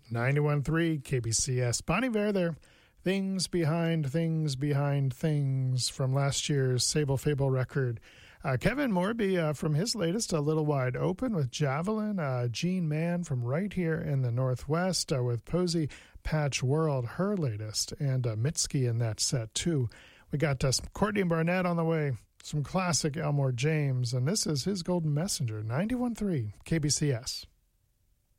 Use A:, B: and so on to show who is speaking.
A: 91.3 KBCS. Bonnie Vare there. Things Behind Things from last year's Sable Fable record. Kevin Morby from his latest, A Little Wide Open with Javelin. Jean Mann from right here in the Northwest with Posey Patch World, her latest. And Mitski in that set too. We got some Courtney Barnett on the way. Some classic Elmore James. And this is his Golden Messenger, 91.3 KBCS.